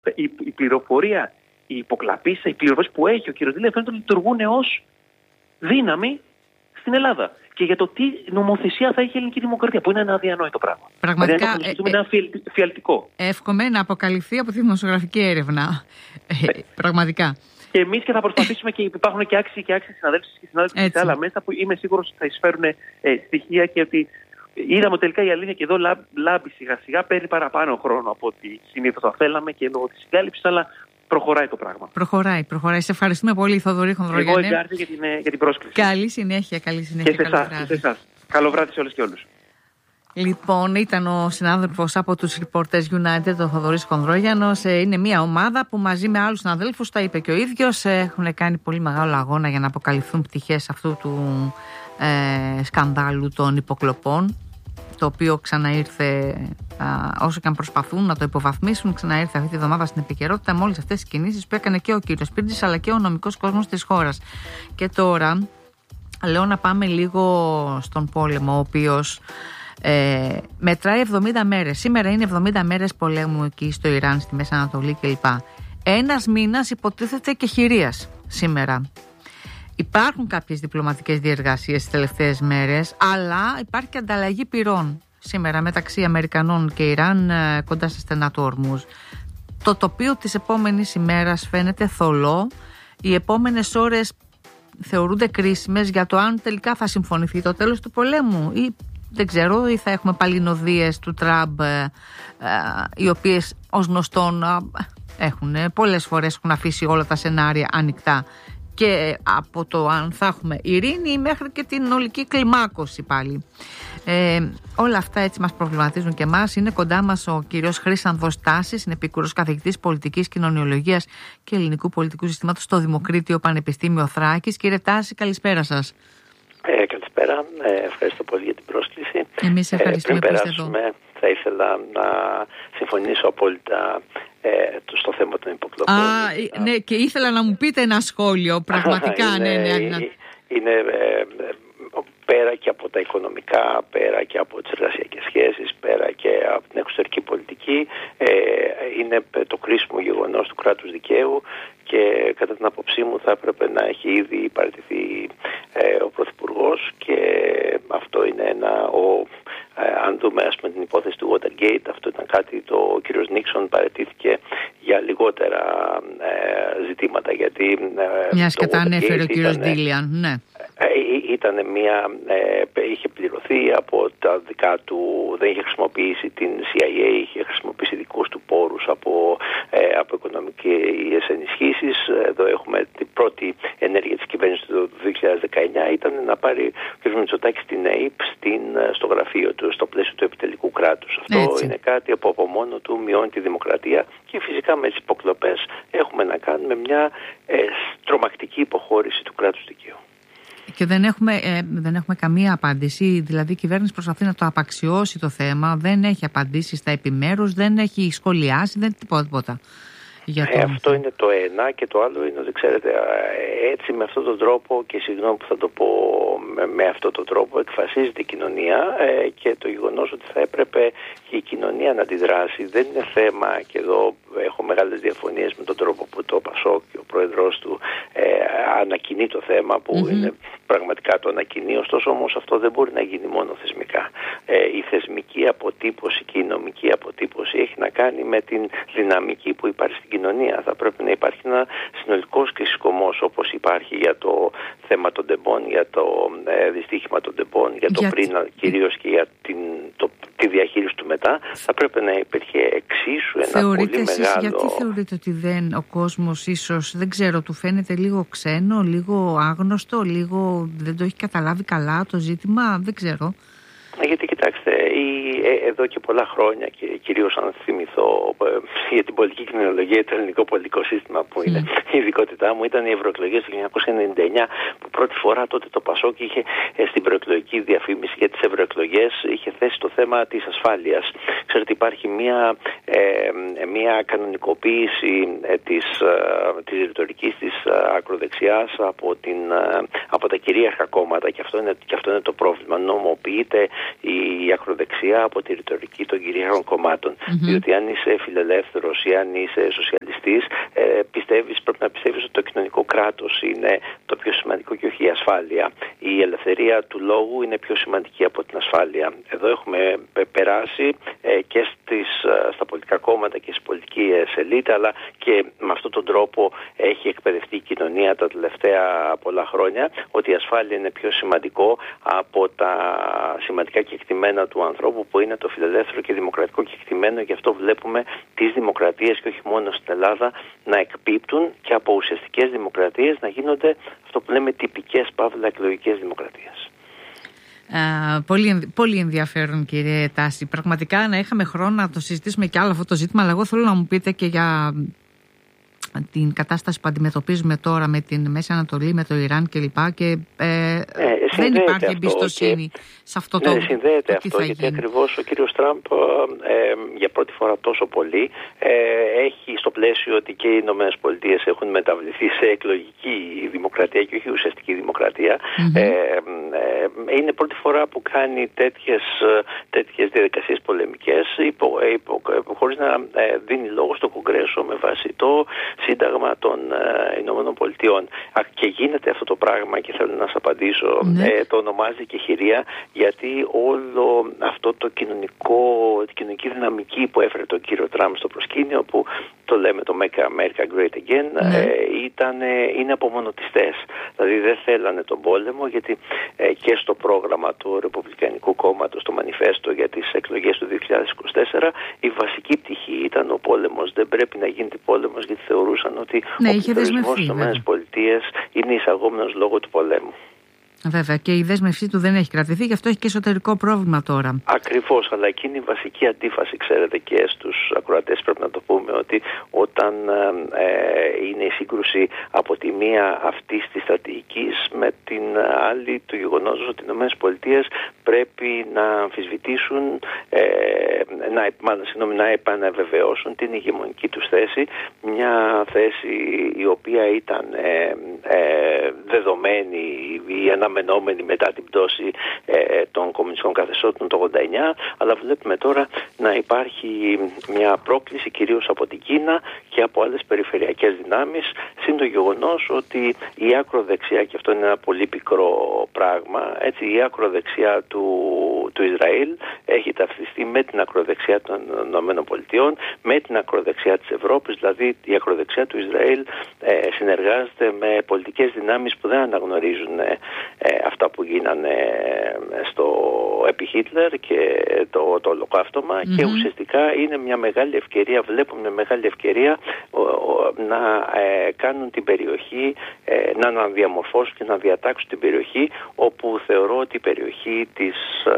η πληροφορία, η υποκλαπή, οι πληροφορίες που έχει ο κ. Ντίλιαν φαίνεται ότι λειτουργούν ως δύναμη στην Ελλάδα. Και για το τι νομοθεσία θα έχει η ελληνική δημοκρατία, που είναι ένα αδιανόητο πράγμα. Πραγματικά. Είναι φιαλτικό. Εύχομαι να αποκαλυφθεί από τη δημοσιογραφική έρευνα. Πραγματικά. Και εμείς και θα προσπαθήσουμε, και υπάρχουν και άξιοι συναδέλφοι και συνάδελφοι σε άλλα μέσα που είμαι σίγουρος ότι θα εισφέρουν στοιχεία, και ότι είδαμε τελικά η αλήθεια και εδώ λάμπει σιγά σιγά, παίρνει παραπάνω χρόνο από ό,τι συνήθως θα θέλαμε και λόγω της συγκάλυψης, αλλά προχωράει το πράγμα. Προχωράει. Σε ευχαριστούμε πολύ, Θοδωρή Χονδρογιάννη. Εγώ εγκάρσια για την πρόσκληση. Καλή συνέχεια. Και σε εσάς. Καλό βράδυ σε όλες και όλους. Λοιπόν, ήταν ο συνάδελφος από τους Reporters United, ο Θοδωρής Χονδρόγιαννος. Είναι μια ομάδα που μαζί με άλλους συναδέλφους, τα είπε και ο ίδιος, έχουν κάνει πολύ μεγάλο αγώνα για να αποκαλυφθούν πτυχές αυτού του σκανδάλου των υποκλοπών, το οποίο ξαναήρθε, όσο και αν προσπαθούν να το υποβαθμίσουν, ξαναήρθε αυτή τη βδομάδα στην επικαιρότητα με όλες αυτές τις κινήσεις που έκανε και ο κύριος Πίρτζης αλλά και ο νομικός κόσμος της χώρας. Και τώρα λέω να πάμε λίγο στον πόλεμο, ο οποίος μετράει 70 μέρες. Σήμερα είναι 70 μέρες πολέμου εκεί στο Ιράν, στη Μέση Ανατολή κλπ. Ένας μήνας υποτίθεται και χειρίας σήμερα. Υπάρχουν κάποιες διπλωματικές διεργασίες τις τελευταίες μέρες, αλλά υπάρχει και ανταλλαγή πυρών σήμερα μεταξύ Αμερικανών και Ιράν κοντά στα στενά του Ορμούζ. Το τοπίο της επόμενης ημέρας φαίνεται θολό. Οι επόμενες ώρες θεωρούνται κρίσιμες για το αν τελικά θα συμφωνηθεί το τέλος του πολέμου ή δεν ξέρω, ή θα έχουμε παλινοδίες του Τραμπ, οι οποίες ως γνωστόν πολλές φορές έχουν αφήσει όλα τα σενάρια ανοιχτά, και από το αν θα έχουμε ειρήνη μέχρι και την ολική κλιμάκωση πάλι. Όλα αυτά έτσι μας προβληματίζουν και εμάς. Είναι κοντά μας ο κύριος Χρήσανθος Τάσης, είναι επίκουρος καθηγητής πολιτικής κοινωνιολογίας και ελληνικού πολιτικού συστήματος στο Δημοκρίτιο Πανεπιστήμιο Θράκης. Κύριε Τάση, καλησπέρα σας. Καλησπέρα, ευχαριστώ πολύ για την πρόσκληση. Εμείς ευχαριστούμε πριν που είστε εδώ. Θα ήθελα να συμφωνήσω απόλυτα στο θέμα των υποκλοπών. Ναι, και ήθελα να μου πείτε ένα σχόλιο, πραγματικά. Είναι πέρα και από τα οικονομικά, πέρα και από τις εργασιακές σχέσεις, πέρα και από την εξωτερική πολιτική, είναι το κρίσιμο γεγονός του κράτους δικαίου, και κατά την άποψή μου θα έπρεπε να έχει ήδη παραιτηθεί ο Πρωθυπουργός, και αυτό είναι αν δούμε την υπόθεση του Watergate, αυτό ήταν κάτι ο κύριος Νίξον παραιτήθηκε για λιγότερα ζητήματα, γιατί μιας και τα ανέφερε ο κύριος Ντίλιαν, ναι. Είχε πληρωθεί από τα δικά του, δεν είχε χρησιμοποιήσει την CIA, είχε χρησιμοποιήσει δικούς του πόρους από οικονομικές ενισχύσεις. Εδώ έχουμε την πρώτη ενέργεια της κυβέρνησης του 2019, ήταν να πάρει ο κ. Μητσοτάκης την ΑΕΠ στο γραφείο του, στο πλαίσιο του επιτελικού κράτους. Αυτό είναι κάτι που από μόνο του μειώνει τη δημοκρατία, και φυσικά με τις υποκλοπές έχουμε να κάνουμε μια τρομακτική υποχώρηση του κράτους δικαίου. Και δεν έχουμε καμία απάντηση. Δηλαδή η κυβέρνηση προσπαθεί να το απαξιώσει το θέμα, δεν έχει απαντήσει στα επιμέρους, δεν έχει σχολιάσει, δεν τίποτα. Αυτό είναι το ένα, και το άλλο είναι ότι ξέρετε, έτσι με αυτόν τον τρόπο, και συγγνώμη που θα το πω με αυτόν τον τρόπο, εκφασίζεται η κοινωνία, και το γεγονός ότι θα έπρεπε και η κοινωνία να αντιδράσει δεν είναι θέμα, και εδώ έχω μεγάλες διαφωνίες με τον τρόπο που το ΠΑΣΟΚ και ο πρόεδρος του ανακοινεί το θέμα, που είναι πραγματικά το ανακοινεί, ωστόσο όμως αυτό δεν μπορεί να γίνει μόνο θεσμικά. Η θεσμική αποτύπωση και η νομική αποτύπωση έχει να κάνει με την δυναμική που υπάρχει στην κοινωνία. Θα πρέπει να υπάρχει ένα συνολικός κρίσιμος, όπως υπάρχει για το θέμα των τεμπών, για το δυστύχημα των τεμπών, για το πριν κυρίως, και για τη διαχείριση του μετά. Θα πρέπει να υπήρχε εξίσου ένα πολύ μεγάλο... Γιατί θεωρείτε ότι ο κόσμος ίσως, δεν ξέρω, του φαίνεται λίγο ξένο, λίγο άγνωστο, λίγο δεν το έχει καταλάβει καλά το ζήτημα, δεν ξέρω. Γιατί κοιτάξτε, εδώ και πολλά χρόνια, και κυρίως αν θυμηθώ για την πολιτική κοινωνιολογία, το ελληνικό πολιτικό σύστημα που είναι η ειδικότητά μου, ήταν οι ευρωεκλογές του 1999, που πρώτη φορά τότε το ΠΑΣΟΚ είχε στην προεκλογική διαφήμιση για τις ευρωεκλογές είχε θέσει το θέμα της ασφάλειας. Ξέρετε, υπάρχει μια κανονικοποίηση της ρητορικής της ακροδεξιάς από τα κυρίαρχα κόμματα, και αυτό είναι το πρόβλημα. Νομοποιείται η ακροδεξιά από τη ρητορική των κυρίαρχων κομμάτων. Διότι αν είσαι φιλελεύθερος ή αν είσαι σοσιαλιστής, πρέπει να πιστεύεις ότι το κοινωνικό κράτος είναι το πιο σημαντικό και όχι η ασφάλεια. Η ελευθερία του λόγου είναι πιο σημαντική από την ασφάλεια. Εδώ έχουμε περάσει και στα πολιτικά κόμματα και στις πολιτικές ελίτ, αλλά και με αυτόν τον τρόπο έχει εκπαιδευτεί η κοινωνία τα τελευταία πολλά χρόνια ότι η ασφάλεια είναι πιο σημαντικό από τα σημαντικά κεκτημένα του ανθρώπου, που είναι το φιλελεύθερο και δημοκρατικό κεκτημένο. Γι' αυτό βλέπουμε τις δημοκρατίες, και όχι μόνο στην Ελλάδα, να εκπίπτουν και από ουσιαστικές δημοκρατίες να γίνονται αυτό που λέμε τυπικές παύλα εκλογικές δημοκρατίες. Πολύ ενδιαφέρον, κύριε Τάση. Πραγματικά να είχαμε χρόνο να το συζητήσουμε και άλλο αυτό το ζήτημα, αλλά εγώ θέλω να μου πείτε και για την κατάσταση που αντιμετωπίζουμε τώρα με την Μέση Ανατολή, με το Ιράν κλπ. Και δεν υπάρχει εμπιστοσύνη σε αυτό το Ναι, συνδέεται το αυτό, γιατί ακριβώς ο κύριος Τραμπ για πρώτη φορά τόσο πολύ έχει στο πλαίσιο ότι και οι Ηνωμένες Πολιτείες έχουν μεταβληθεί σε εκλογική δημοκρατία και όχι ουσιαστική δημοκρατία. Είναι πρώτη φορά που κάνει τέτοιες διαδικασίες πολεμικές χωρίς να δίνει λόγο στο Κογκρέσο με βάση το Σύνταγμα των Ηνωμένων Πολιτειών. Και γίνεται αυτό το πράγμα, και θέλω να σας απαντήσω, το ονομάζει και χειρία, γιατί όλο αυτό την κοινωνική δυναμική που έφερε τον κύριο Τραμπ στο προσκήνιο, που το λέμε το Make America Great Again, είναι απομονωτιστές. Δηλαδή δεν θέλανε τον πόλεμο, γιατί και στο πρόγραμμα του Ρεπουμπλικανικού Κόμματος, το μανιφέστο για τις εκλογές του 2024, η βασική πτυχή ήταν ο πόλεμος. Δεν πρέπει να γίνεται πόλεμος, γιατί θεωρούσαν ότι ο πληθωρισμός στις ΗΠΑ είναι εισαγόμενος λόγω του πολέμου. Βέβαια, και η δέσμευσή του δεν έχει κρατηθεί, γι' αυτό έχει και εσωτερικό πρόβλημα τώρα. Ακριβώς, αλλά εκείνη η βασική αντίφαση, ξέρετε, και στους ακροατές πρέπει να το πούμε, ότι όταν είναι η σύγκρουση από τη μία αυτής της στρατηγικής με την άλλη του γεγονότος ότι οι ΗΠΑ πρέπει να αμφισβητήσουν, να επαναβεβαιώσουν την ηγεμονική τους θέση, μια θέση η οποία ήταν δεδομένη ή αναμενόμενη μετά την πτώση των κομμουνιστικών καθεστώτων το 19, αλλά βλέπουμε τώρα να υπάρχει μια πρόκληση κυρίως από την Κίνα και από άλλες περιφερειακές δυνάμεις, συν το γεγονός ότι η άκροδεξιά, και αυτό είναι ένα πολύ πικρό πράγμα, έτσι, η άκροδεξιά του Ισραήλ έχει ταυτιστεί με την ακροδεξιά των ΗΠΑ, με την ακροδεξιά της Ευρώπης. Δηλαδή η ακροδεξιά του Ισραήλ συνεργάζεται με πολιτικές δυνάμεις που δεν αναγνωρίζουν αυτά που γίνανε επί Χίτλερ και το ολοκαύτωμα, και ουσιαστικά είναι μια μεγάλη ευκαιρία, βλέπουν μια μεγάλη ευκαιρία να κάνουν την περιοχή, να αναδιαμορφώσουν και να διατάξουν την περιοχή, όπου θεωρώ ότι η περιοχή της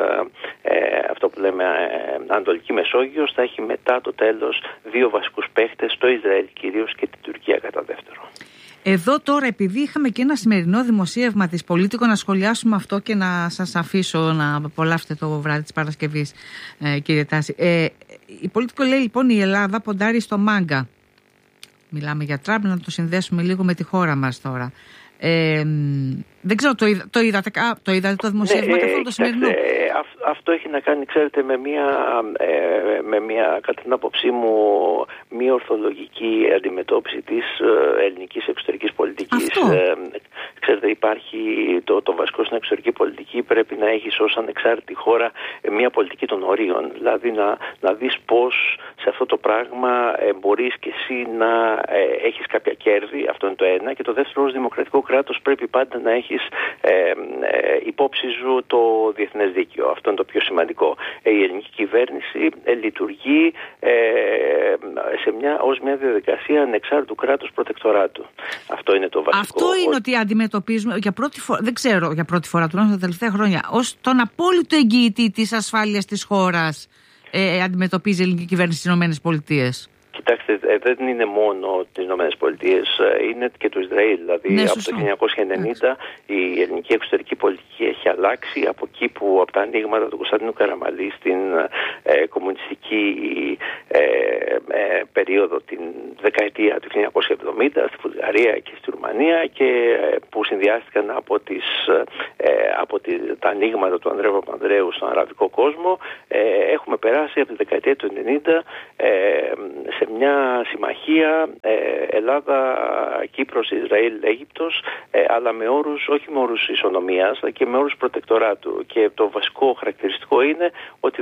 αυτό που λέμε Ανατολική Μεσόγειος θα έχει μετά το τέλος δύο βασικούς παίχτες, το Ισραήλ κυρίως και την Τουρκία κατά δεύτερο. Εδώ τώρα, επειδή είχαμε και ένα σημερινό δημοσίευμα της Πολίτικο, να σχολιάσουμε αυτό και να σας αφήσω να απολαύσετε το βράδυ της Παρασκευής, κύριε Τάση. Η Πολίτικο λέει λοιπόν η Ελλάδα ποντάρει στο μάγκα. Μιλάμε για Τραμπ, να το συνδέσουμε λίγο με τη χώρα μας τώρα. Δεν ξέρω, το είδατε το δημοσίευμα καθόλου το σημερινό? Αυτό έχει να κάνει, ξέρετε, με μια κατά την άποψή μου, μια ορθολογική αντιμετώπιση της ελληνικής εξωτερικής πολιτικής. Ξέρετε, υπάρχει το βασικό στην εξωτερική πολιτική, πρέπει να έχεις ως ανεξάρτητη χώρα μια πολιτική των ορίων. Δηλαδή να δεις πώς σε αυτό το πράγμα μπορείς και εσύ να έχεις κάποια κέρδη, αυτό είναι το ένα. Και το δεύτερο, ως δημοκρατικό κράτος πρέπει πάντα να έχεις υπόψη σου το διεθνές δίκαιο. Αυτό είναι το πιο σημαντικό. Η ελληνική κυβέρνηση λειτουργεί ως μια διαδικασία ανεξάρτητου κράτους προτεκτοράτου. Αυτό είναι το βασικό. Αυτό είναι ότι αντιμετωπίζουμε για πρώτη φορά, δεν ξέρω για πρώτη φορά, τουλάχιστον τα τελευταία χρόνια, ως τον απόλυτο εγγυητή της ασφάλειας της χώρας αντιμετωπίζει η ελληνική κυβέρνηση στις ΗΠΑ. Κοιτάξτε, δεν είναι μόνο τις ΗΠΑ, είναι και το Ισραήλ. Δηλαδή, από το 1990 η ελληνική εξωτερική πολιτική έχει αλλάξει. Από εκεί που από τα ανοίγματα του Κωνσταντίνου Καραμανλή στην κομμουνιστική περίοδο, την δεκαετία του 1970, στη Βουλγαρία και στη Ρουμανία, και που συνδυάστηκαν από τα ανοίγματα του Ανδρέα Παπανδρέου στον αραβικό κόσμο, έχουμε περάσει από τη δεκαετία του 90 σε μια συμμαχία Ελλάδα-Κύπρος, Ισραήλ-Αίγυπτος, αλλά με όρους, όχι με όρους ισονομίας, αλλά και με όρους προτεκτοράτου. Και το βασικό χαρακτηριστικό είναι ότι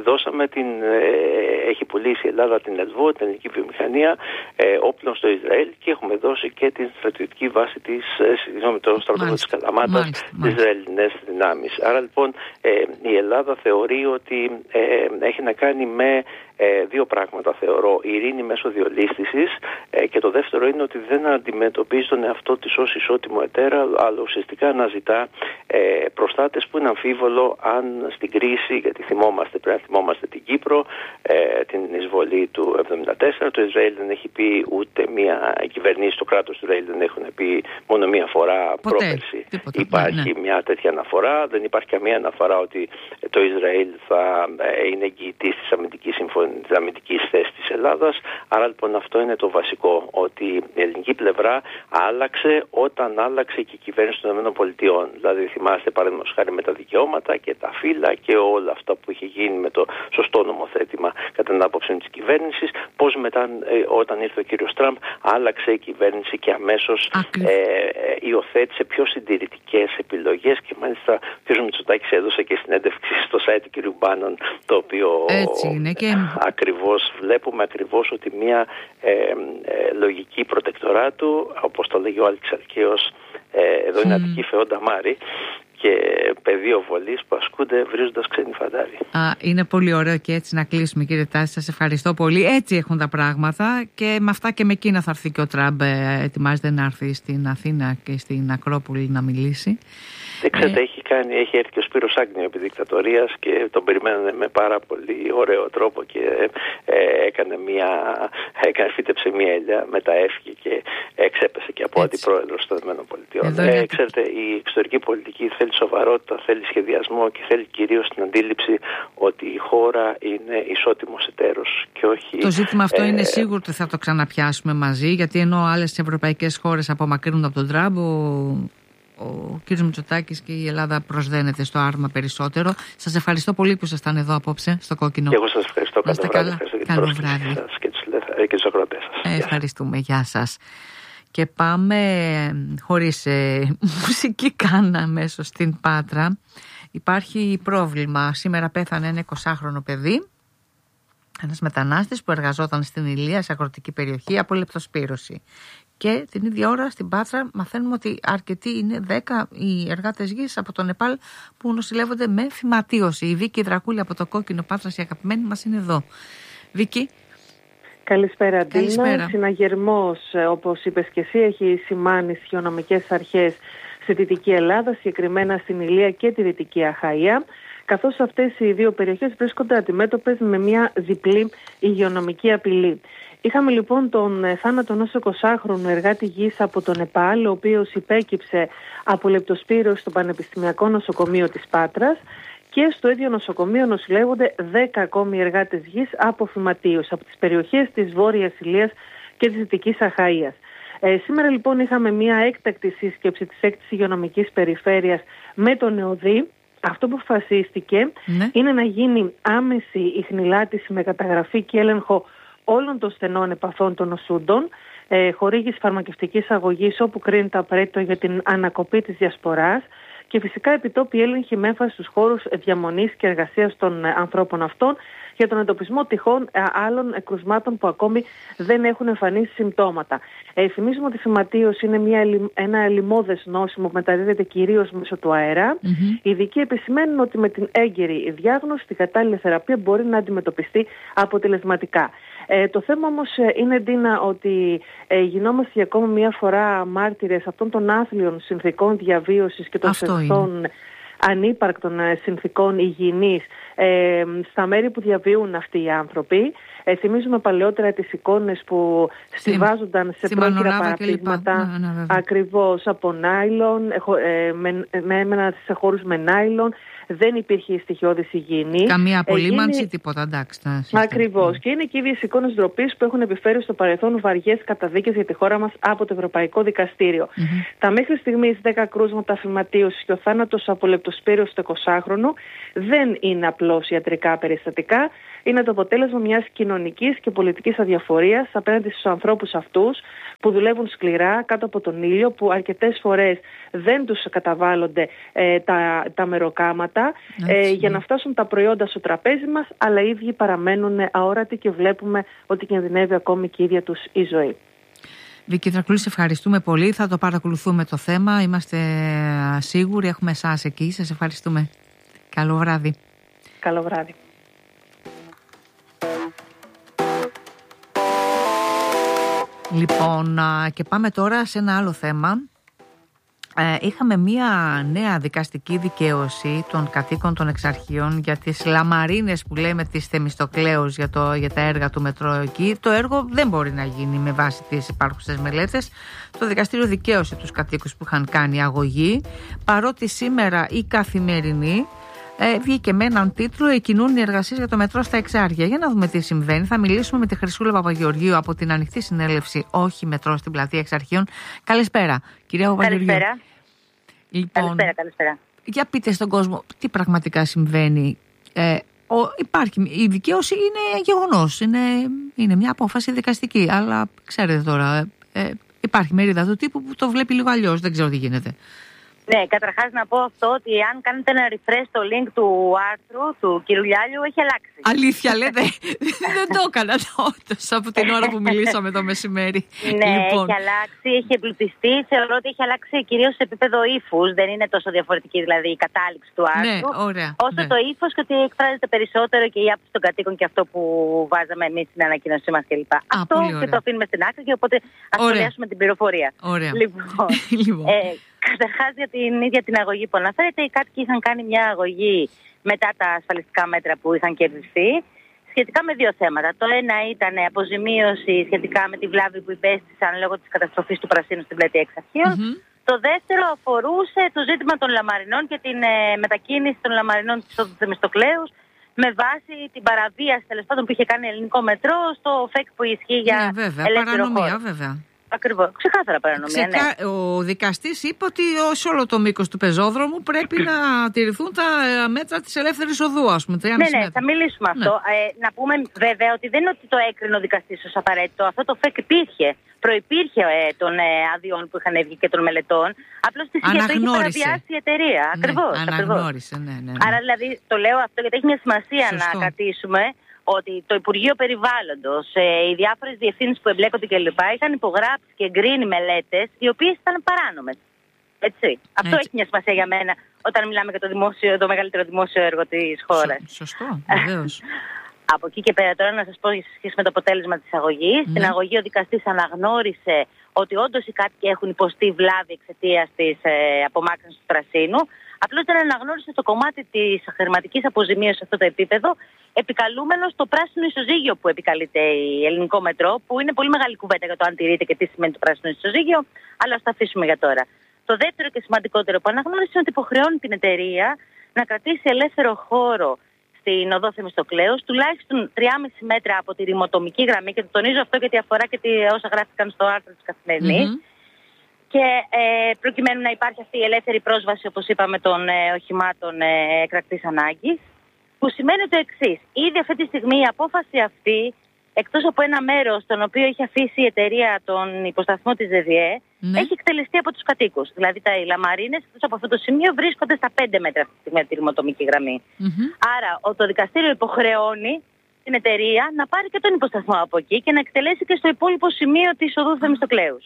έχει πουλήσει η Ελλάδα την ΕΛΒΟ, την ελληνική βιομηχανία, όπλων στο Ισραήλ, και έχουμε δώσει και την στρατιωτική βάση το στρατόπεδο της Καλαμάτας στις Ισραηλινές δυνάμεις. Άρα λοιπόν η Ελλάδα θεωρεί ότι έχει να κάνει με δύο πράγματα, θεωρώ. Η ειρήνη μέσω διολίσθησης, και το δεύτερο είναι ότι δεν αντιμετωπίζει τον εαυτό της ως ισότιμο εταίρα, αλλά ουσιαστικά αναζητά προστάτες που είναι αμφίβολο αν στην κρίση, γιατί πρέπει να θυμόμαστε την Κύπρο, την εισβολή του 1974, το Ισραήλ δεν έχει πει ούτε μία κυβερνήση, το κράτος του Ισραήλ δεν έχουν πει μόνο μία φορά πρόπερση. Υπάρχει μια τέτοια αναφορά, δεν υπάρχει καμία αναφορά ότι το Ισραήλ θα είναι εγγυητής της αμυντικής θέσης της Ελλάδας. Άρα λοιπόν αυτό είναι το βασικό, ότι η ελληνική πλευρά άλλαξε όταν άλλαξε και η κυβέρνηση των ΗΠΑ. Δηλαδή θυμάστε παραδείγματος χάρη με τα δικαιώματα και τα φύλλα και όλα αυτά που είχε γίνει με το σωστό νομοθέτημα κατά την άποψη της κυβέρνησης, πώς μετά όταν ήρθε ο κύριος Τραμπ άλλαξε η κυβέρνηση και αμέσως υιοθέτησε πιο συντηρητικές επιλογές, και μάλιστα ο κ. Μητσοτάκης έδωσε και συνέντευξη στο site του κ. Μπάνον, το οποίο ακριβώς βλέπουμε ότι μια λογική προτεκτοράτου, όπως το λέγει ο Άλεξ Αλκαίος, εδώ είναι Αττική Φεόντα Μάρη, και πεδίο βολής που ασκούνται βρίζοντας ξένοι φαντάροι. Είναι πολύ ωραίο και έτσι να κλείσουμε, κύριε Τάση. Σας ευχαριστώ πολύ. Έτσι έχουν τα πράγματα, και με αυτά και με εκείνα θα έρθει και ο Τραμπ. Ετοιμάζεται να έρθει στην Αθήνα και στην Ακρόπολη να μιλήσει. Ξέρετε, έχει έρθει και ο Σπύρος Άγνιο επί δικτατορίας και τον περιμένανε με πάρα πολύ ωραίο τρόπο, και φύτεψε μία ελιά, μετά έφυγε και εξέπεσε και από αντιπρόεδρος των ΗΠΑ. Ξέρετε, η εξωτερική πολιτική θέλει σοβαρότητα, θέλει σχεδιασμό και θέλει κυρίως την αντίληψη ότι η χώρα είναι ισότιμος εταίρος και όχι... Το ζήτημα αυτό είναι σίγουρο ότι θα το ξαναπιάσουμε μαζί, γιατί ενώ άλλες ευρωπαϊκές χώρες απομακρύνουν από τον Τραμπ, ο κ. Μητσοτάκης και η Ελλάδα προσδένεται στο άρμα περισσότερο. Σας ευχαριστώ πολύ που ήσασταν εδώ απόψε στο Κόκκινο. Και εγώ σας ευχαριστώ. Καλό βράδυ. Και τους ακροατές σας. Ευχαριστούμε. Γεια σας. Και πάμε χωρίς μουσική καν αμέσως στην Πάτρα. Υπάρχει πρόβλημα. Σήμερα πέθανε ένα 20χρονο παιδί, ένας μετανάστης που εργαζόταν στην Ηλία, σε αγροτική περιοχή, από λεπτοσπύρωση. Και την ίδια ώρα στην Πάτρα μαθαίνουμε ότι αρκετοί είναι 10 οι εργάτες γης από το Νεπάλ που νοσηλεύονται με φυματίωση. Η Βίκη Δρακούλη από το Κόκκινο Πάτρας, η αγαπημένη μας, είναι εδώ. Βίκη. Καλησπέρα, Αντίνα. Συναγερμός, όπως είπες και εσύ, έχει σημάνει στις υγειονομικές αρχές στη Δυτική Ελλάδα, συγκεκριμένα στην Ηλία και τη Δυτική Αχαΐα, καθώς αυτές οι δύο περιοχές βρίσκονται αντιμέτωπες με μια διπλή υγειονομική απειλή. Είχαμε λοιπόν τον θάνατο ενός 20χρονου εργάτη γης από το Νεπάλ, ο οποίος υπέκυψε από λεπτοσπύρωση στο Πανεπιστημιακό Νοσοκομείο της Πάτρας, και στο ίδιο νοσοκομείο νοσηλεύονται 10 ακόμη εργάτες γης από φυματίωση από τις περιοχές της Βόρειας Ηλίας και της Δυτικής Αχαΐας. Σήμερα λοιπόν είχαμε μια έκτακτη σύσκεψη της 6ης Υγειονομικής Περιφέρειας με τον ΕΟΔΗ. Αυτό που αποφασίστηκε είναι να γίνει άμεση ιχνηλάτηση με καταγραφή και έλεγχο όλων των στενών επαφών των νοσούντων, χορήγηση φαρμακευτικής αγωγής όπου κρίνεται απαραίτητο για την ανακοπή της διασποράς, και φυσικά επιτόπιοι έλεγχοι με έμφαση στους χώρους διαμονής και εργασίας των ανθρώπων αυτών για τον εντοπισμό τυχόν άλλων κρουσμάτων που ακόμη δεν έχουν εμφανίσει συμπτώματα. Θυμίζουμε ότι η φυματίωση είναι ένα λοιμώδες νόσημο που μεταδίδεται κυρίως μέσω του αέρα. Οι ειδικοί επισημαίνουν ότι με την έγκαιρη διάγνωση, την κατάλληλη θεραπεία μπορεί να αντιμετωπιστεί αποτελεσματικά. Το θέμα όμως είναι, Ντίνα, ότι γινόμαστε για ακόμα μια φορά μάρτυρες αυτών των άθλιων συνθηκών διαβίωσης και των ανύπαρκτων συνθηκών υγιεινής στα μέρη που διαβίουν αυτοί οι άνθρωποι. Θυμίζουμε παλαιότερα τις εικόνες που στιβάζονταν σε πρόχειρα παραπτύγματα, ακριβώς από νάιλον, έμεναν σε χώρους με νάιλον. Δεν υπήρχε στοιχειώδης υγιεινή. Καμία απολύμανση, τίποτα, εντάξει. Ακριβώς. Και είναι και οι ίδιες εικόνες ντροπής που έχουν επιφέρει στο παρελθόν βαριές καταδίκες για τη χώρα μας από το Ευρωπαϊκό Δικαστήριο. Τα μέχρι στιγμής 10 κρούσματα φυματίωσης και ο θάνατος από λεπτοσπύριο στο 20χρονο δεν είναι απλώς ιατρικά περιστατικά. Είναι το αποτέλεσμα μιας κοινωνικής και πολιτικής αδιαφορίας απέναντι στους ανθρώπους αυτούς που δουλεύουν σκληρά κάτω από τον ήλιο, που αρκετές φορές δεν τους καταβάλλονται τα μεροκάματα για να φτάσουν τα προϊόντα στο τραπέζι μας, αλλά οι ίδιοι παραμένουν αόρατοι και βλέπουμε ότι κινδυνεύει ακόμη και η ίδια τους η ζωή. Βίκη Δρακουλή, σε ευχαριστούμε πολύ. Θα το παρακολουθούμε το θέμα. Είμαστε σίγουροι, έχουμε εσάς εκεί. Σας ευχαριστούμε. Καλό βράδυ. Καλό βράδυ. Λοιπόν, και πάμε τώρα σε ένα άλλο θέμα. Είχαμε μία νέα δικαστική δικαίωση των κατοίκων των εξαρχείων για τις λαμαρίνες που λέμε της Θεμιστοκλέους για τα έργα του μετρό εκεί. Το έργο δεν μπορεί να γίνει με βάση τις υπάρχουσες μελέτες. Το δικαστήριο δικαίωσε τους κατοίκους που είχαν κάνει αγωγή, παρότι σήμερα η Καθημερινή βγήκε με έναν τίτλο «Εκκινούν οι εργασίες για το μετρό στα Εξάρχεια». Για να δούμε τι συμβαίνει. Θα μιλήσουμε με τη Χρυσούλα Παπαγεωργίου από την Ανοιχτή Συνέλευση Όχι Μετρό στην Πλατεία Εξαρχείων. Καλησπέρα, κυρία Παπαγεωργίου. Καλησπέρα. Λοιπόν, καλησπέρα. Για πείτε στον κόσμο τι πραγματικά συμβαίνει. Η δικαίωση είναι γεγονός. Είναι μια απόφαση δικαστική. Αλλά ξέρετε τώρα, υπάρχει μερίδα του τύπου που το βλέπει λίγο αλλιώς. Δεν ξέρω τι γίνεται. Ναι, καταρχάς να πω αυτό ότι αν κάνετε ένα refresh στο link του άρθρου του κύριου Λιάλιου, έχει αλλάξει. Αλήθεια λέτε, δεν το έκανα τόσο από την ώρα που μιλήσαμε το μεσημέρι. Ναι, λοιπόν, έχει αλλάξει, έχει εμπλουτιστεί. Θεωρώ ότι έχει αλλάξει κυρίως σε επίπεδο ύφους. Δεν είναι τόσο διαφορετική δηλαδή η κατάληξη του άρθρου. Ναι, ωραία, όσο το ύφος και ότι εκφράζεται περισσότερο και η άποψη των κατοίκων και αυτό που βάζαμε εμείς στην ανακοίνωσή μας κλπ. Αυτό και το αφήνουμε στην άκρη και οπότε ας σχολιάσουμε την πληροφορία. Ωραία. Λοιπόν. Καταρχάς για την ίδια την αγωγή που αναφέρεται, οι κάτοικοι είχαν κάνει μια αγωγή μετά τα ασφαλιστικά μέτρα που είχαν κερδιθεί σχετικά με δύο θέματα. Το ένα ήταν αποζημίωση σχετικά με τη βλάβη που υπέστησαν λόγω της καταστροφής του πρασίνου στην Πλατεία Εξαρχείων. Το δεύτερο αφορούσε το ζήτημα των λαμαρινών και την μετακίνηση των λαμαρινών της οδού Θεμιστοκλέους με βάση την παραβίαση τέλος πάντων που είχε κάνει ελληνικό μετρό στο ΦΕΚ που ισχύει για ελεύθερο χώρο. Βέβαια. Ακριβώς. Ξεκάθαρα παρανομία. Ναι. Ο δικαστής είπε ότι σε όλο το μήκος του πεζόδρομου πρέπει να τηρηθούν τα μέτρα της ελεύθερης οδού, ας πούμε. Ναι, θα μιλήσουμε αυτό. Να πούμε βέβαια ότι δεν είναι ότι το έκρινε ο δικαστής ως απαραίτητο. Αυτό το ΦΕΚ προϋπήρχε των αδειών που είχαν βγει και των μελετών. Απλώς τη είχε παραβιάσει η εταιρεία. Ακριβώς. Αναγνώρισε, ναι. Άρα δηλαδή το λέω αυτό γιατί έχει μια σημασία να κρατήσουμε. Ότι το Υπουργείο Περιβάλλοντος, οι διάφορες διευθύνσεις που εμπλέκονται κλπ. Είχαν υπογράψει και εγκρίνει μελέτες οι οποίες ήταν παράνομες. Έτσι. Αυτό έχει μια σημασία για μένα όταν μιλάμε για το μεγαλύτερο δημόσιο έργο της χώρας. Σωστό, βεβαίως. Από εκεί και πέρα τώρα να σας πω σε σχέση με το αποτέλεσμα της αγωγής. Στην αγωγή ο δικαστής αναγνώρισε ότι όντως οι κάτοικοι έχουν υποστεί βλάβη εξαιτίας της απομάκρυνσης του πρασίνου. Απλώς δεν αναγνώρισε το κομμάτι της χρηματικής αποζημίωσης σε αυτό το επίπεδο, επικαλούμενος το πράσινο ισοζύγιο που επικαλείται η ελληνικό μετρό, που είναι πολύ μεγάλη κουβέντα για το αν τηρείται και τι σημαίνει το πράσινο ισοζύγιο, αλλά ας το αφήσουμε για τώρα. Το δεύτερο και σημαντικότερο που αναγνώρισε είναι ότι υποχρεώνει την εταιρεία να κρατήσει ελεύθερο χώρο στην οδό Θεμιστοκλέους, τουλάχιστον 3,5 μέτρα από τη ρημοτομική γραμμή, και το τονίζω αυτό γιατί αφορά και όσα γράφτηκαν στο άρθρο της Καθημερινής. Και προκειμένου να υπάρχει αυτή η ελεύθερη πρόσβαση, όπως είπαμε, των οχημάτων έκτακτης ανάγκης, που σημαίνει το εξής. Ήδη αυτή τη στιγμή η απόφαση αυτή, εκτός από ένα μέρος τον οποίο έχει αφήσει η εταιρεία τον υποσταθμό της ΔΔΕ, έχει εκτελεστεί από τους κατοίκους. Δηλαδή οι λαμαρίνες, εκτός από αυτό το σημείο, βρίσκονται στα 5 μέτρα αυτή τη στιγμή από τη ρημοτομική γραμμή. Άρα το δικαστήριο υποχρεώνει την εταιρεία να πάρει και τον υποσταθμό από εκεί και να εκτελέσει και στο υπόλοιπο σημείο της οδού Θεμιστοκλέους.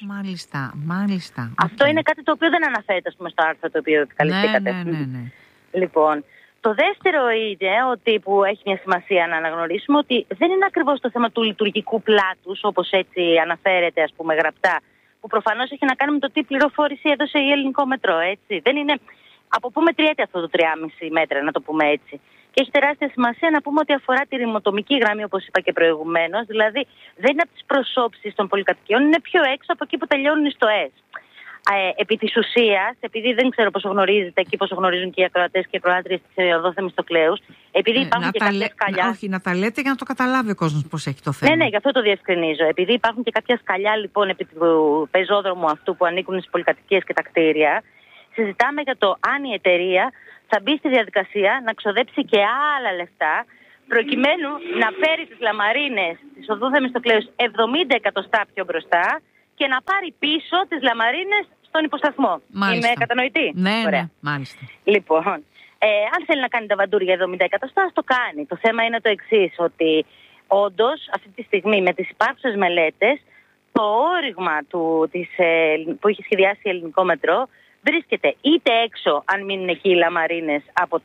Μάλιστα. Αυτό είναι κάτι το οποίο δεν αναφέρεται στο άρθρο το οποίο επικαλυστήκατε. Ναι. Λοιπόν, το δεύτερο είναι ότι που έχει μια σημασία να αναγνωρίσουμε ότι δεν είναι ακριβώς το θέμα του λειτουργικού πλάτους, όπως έτσι αναφέρεται ας πούμε γραπτά, που προφανώς έχει να κάνει με το τι πληροφόρηση έδωσε η ελληνικό μετρό, έτσι. Δεν είναι, από πού μετριέται αυτό το 3,5 μέτρα, να το πούμε έτσι. Και έχει τεράστια σημασία να πούμε ότι αφορά τη ρημοτομική γραμμή, όπως είπα και προηγουμένως. Δηλαδή, δεν είναι από τις προσώψεις των πολυκατοικιών, είναι πιο έξω από εκεί που τελειώνουν οι στοές. Επί της ουσίας, επειδή δεν ξέρω πόσο γνωρίζετε και πόσο γνωρίζουν και οι ακροατές και οι ακροάτριες της οδός Θεμιστοκλέους, επειδή υπάρχουν και κάποια σκαλιά. Όχι, να τα λέτε για να το καταλάβει ο κόσμος πώς έχει το θέμα. Ναι, γι' αυτό το διευκρινίζω. Επειδή υπάρχουν και κάποια σκαλιά λοιπόν επί του πεζόδρομου αυτού που ανήκουν στις πολυκατοικίες και τα κτίρια, συζητάμε για το αν η εταιρεία θα μπει στη διαδικασία να ξοδέψει και άλλα λεφτά, προκειμένου να φέρει τις λαμαρίνες της οδού Θεμιστοκλέους 70 εκατοστά πιο μπροστά και να πάρει πίσω τις λαμαρίνες στον υποσταθμό. Μάλιστα. Είμαι κατανοητή? Ναι, ναι, μάλιστα. Λοιπόν, αν θέλει να κάνει τα βαντούρια 70 εκατοστά, ας το κάνει. Το θέμα είναι το εξής, ότι όντως αυτή τη στιγμή με τις υπάρχουσες μελέτες, το όριγμα που έχει σχεδιάσει η Ελληνικό Μετρό βρίσκεται είτε έξω, αν μείνουν εκεί οι λαμαρίνες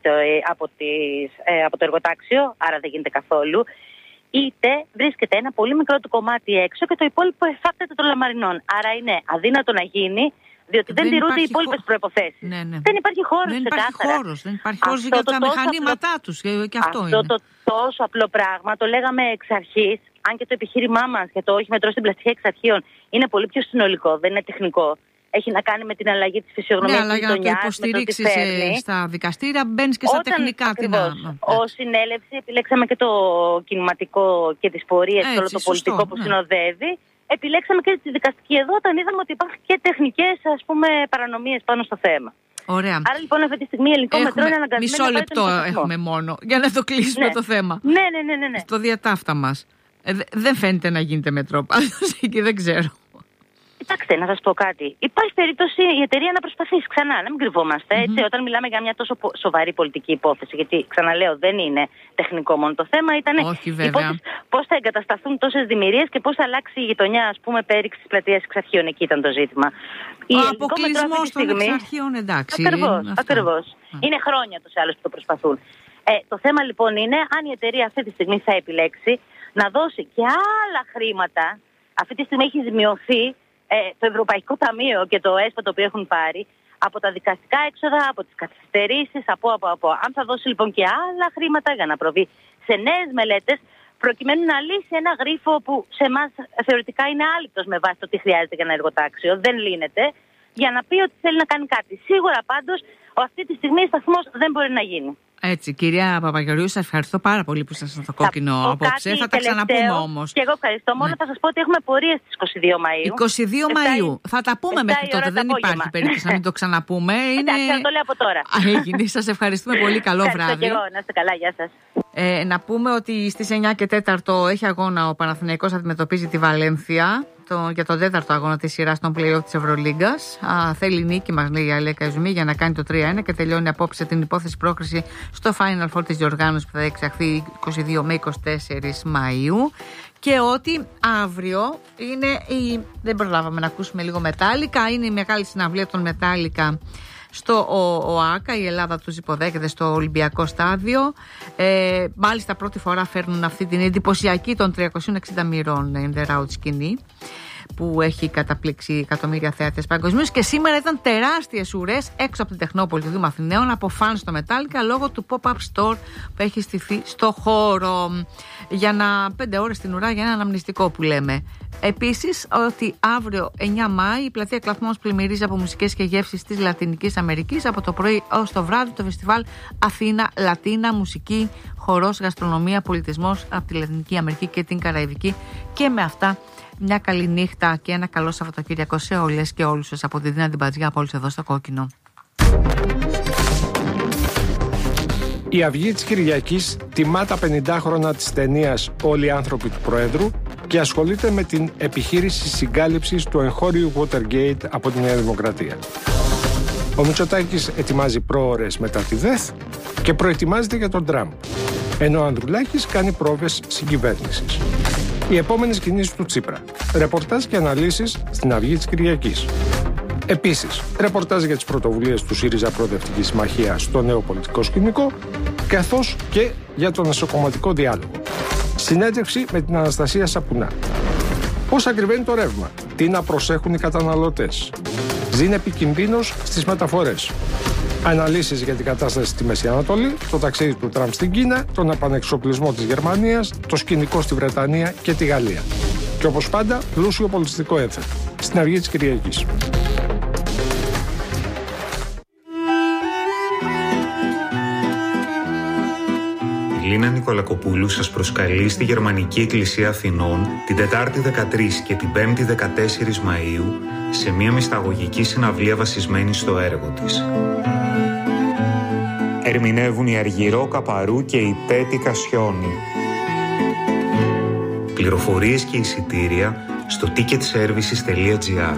από το εργοτάξιο, άρα δεν γίνεται καθόλου, είτε βρίσκεται ένα πολύ μικρό του κομμάτι έξω και το υπόλοιπο εφάπτεται των λαμαρινών. Άρα είναι αδύνατο να γίνει, διότι δεν τηρούνται οι υπόλοιπες προϋποθέσεις. Ναι. Δεν υπάρχει χώρος. Δεν υπάρχει χώρος για τα μηχανήματά τους. Και αυτό είναι. Το τόσο απλό πράγμα το λέγαμε εξ αρχής, αν και το επιχείρημά μας για το όχι μετρό στην πλαστική εξ αρχείων είναι πολύ πιο συνολικό, δεν είναι τεχνικό. Έχει να κάνει με την αλλαγή της φυσιογνωμίας της γειτονιάς. Αλλά για να το υποστηρίξεις στα δικαστήρια μπαίνεις και στα τεχνικά. Ως συνέλευση επιλέξαμε και το κινηματικό και τις πορείες και όλο το πολιτικό που συνοδεύει. Επιλέξαμε και τη δικαστική εδώ όταν είδαμε ότι υπάρχουν και τεχνικές παρανομίες πάνω στο θέμα. Ωραία. Άρα λοιπόν αυτή τη στιγμή η Ελληνικό Μετρό είναι αναγκασμένο. Μισό λεπτό έχουμε μόνο για να το κλείσουμε το θέμα. Ναι. Στο διατάφτα μας. Δεν φαίνεται να γίνεται μετρό. Πάντως εκεί δεν ξέρω. Κοιτάξτε, να σας πω κάτι. Υπάρχει περίπτωση η εταιρεία να προσπαθήσει ξανά, να μην κρυβόμαστε. Έτσι, όταν μιλάμε για μια τόσο σοβαρή πολιτική υπόθεση, γιατί ξαναλέω δεν είναι τεχνικό μόνο το θέμα, ήταν πώς θα εγκατασταθούν τόσες δημιουργίες και πώς θα αλλάξει η γειτονιά, ας πούμε, πέριξη της πλατείας Εξαρχείων. Εκεί ήταν το ζήτημα. Ο αποκλεισμός των Εξαρχείων, εντάξει. Ακριβώς. Είναι χρόνια τους άλλους που το προσπαθούν. Το θέμα λοιπόν είναι αν η εταιρεία αυτή τη στιγμή θα επιλέξει να δώσει και άλλα χρήματα. Αυτή τη στιγμή έχει ζημιωθεί το Ευρωπαϊκό Ταμείο και το ΕΣΠΑ το οποίο έχουν πάρει από τα δικαστικά έξοδα, από τις καθυστερήσεις, από. Αν θα δώσει λοιπόν και άλλα χρήματα για να προβεί σε νέες μελέτες, προκειμένου να λύσει ένα γρίφο που σε εμάς θεωρητικά είναι άλυτος με βάση το τι χρειάζεται για ένα εργοτάξιο, δεν λύνεται, για να πει ότι θέλει να κάνει κάτι. Σίγουρα πάντως αυτή τη στιγμή σταθμός δεν μπορεί να γίνει. Έτσι, κυρία Παπαγεωργίου, σας ευχαριστώ πάρα πολύ που ήσασταν στο κόκκινο απόψε. Θα τα ξαναπούμε όμως. Και εγώ ευχαριστώ. Μόνο θα σας πω ότι έχουμε πορείες στις 22 Μαΐου. 22 Μαΐου. Θα τα πούμε μέχρι τότε. Δεν υπάρχει περίπτωση να μην το ξαναπούμε. Εντάξει, θα το λέω από τώρα. Έγινε. Σας ευχαριστούμε πολύ. Καλό βράδυ. Και εγώ. Να είστε καλά. Γεια σας. Να πούμε ότι στις 9 και 4 έχει αγώνα ο Παναθηναϊκός, αντιμετωπίζει τη Βαλένθια για τον 4ο αγώνα της σειράς των play-off της Ευρωλίγκας. Θέλει νίκη, μας λέει η Αλέκα Ιζουμή, για να κάνει το 3-1 και τελειώνει απόψε την υπόθεση πρόκριση στο Final Four της διοργάνωσης που θα εξαχθεί 22 με 24 Μαΐου. Και ότι αύριο είναι δεν προλάβαμε να ακούσουμε λίγο Μετάλλικα. Είναι η μεγάλη συναυλία των Μετάλλικα στο ΟΑΚΑ, η Ελλάδα τους υποδέχεται στο Ολυμπιακό Στάδιο. Μάλιστα πρώτη φορά φέρνουν αυτή την εντυπωσιακή των 360 μοιρών in the route σκηνή που έχει καταπλήξει εκατομμύρια θέατες παγκοσμίως. Και σήμερα ήταν τεράστιες ουρές έξω από την Τεχνόπολη του Δήμου Αθηναίων από φαν στο Μετάλλικα λόγω του pop-up store που έχει στηθεί στο χώρο. Για 5 ώρες την ουρά για ένα αναμνηστικό που λέμε. Επίσης, ότι αύριο 9 Μάη η πλατεία Κλαθμός πλημμυρίζει από μουσικές και γεύσεις της Λατινικής Αμερικής. Από το πρωί ως το βράδυ το φεστιβάλ Αθήνα Λατίνα, μουσική, χορός, γαστρονομία, πολιτισμός από τη Λατινική Αμερική και την Καραϊβική. Και με αυτά μια καλή νύχτα και ένα καλό Σαββατοκύριακο σε όλες και όλους σας από τη Δίνα Ντιμπατζιά, από όλους εδώ στο Κόκκινο. Η Αυγή της Κυριακής τιμά τα 50 χρόνια της ταινίας «Όλοι οι άνθρωποι του Προέδρου» και ασχολείται με την επιχείρηση συγκάλυψης του εγχώριου Watergate από τη Νέα Δημοκρατία. Ο Μητσοτάκης ετοιμάζει πρόωρες μετά τη ΔΕΘ και προετοιμάζεται για τον Τραμπ, ενώ ο Ανδρουλάκης κάνει πρόβες συγκυβέρνησης. Οι επόμενες κινήσεις του Τσίπρα. Ρεπορτάζ και αναλύσεις στην Αυγή της Κυριακής. Επίσης, ρεπορτάζ για τις πρωτοβουλίες του ΣΥΡΙΖΑ Προοδευτική Συμμαχία στο νέο πολιτικό σκηνικό, καθώς και για τον εσωκομματικό διάλογο. Συνέντευξη με την Αναστασία Σαπουνά. Πώς ακριβένει το ρεύμα, τι να προσέχουν οι καταναλωτές. Ζήν επικινδύνος στις μεταφορές. Αναλύσεις για την κατάσταση στη Μέση Ανατολή, το ταξίδι του Τραμπ στην Κίνα, τον επανεξοπλισμό της Γερμανίας, το σκηνικό στη Βρετανία και τη Γαλλία. Και όπως πάντα, πλούσιο πολιτιστικό έθνο. Στην Αυγή της Κυριακής. Η Λίνα Νικολακοπούλου σας προσκαλεί στη Γερμανική Εκκλησία Αθηνών την Τετάρτη 13 και την Πέμπτη 14 Μαΐου σε μια μυσταγωγική συναυλία βασισμένη στο έργο της. Ερμηνεύουν η Αργυρό Καπαρού και η Πέτη Κασιόνη. Πληροφορίες και εισιτήρια στο ticketservices.gr.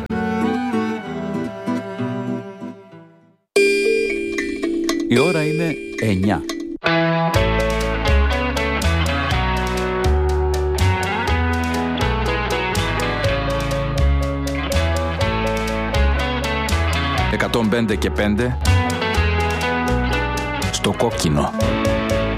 Η ώρα είναι 9. «105 και 5» στο κόκκινο.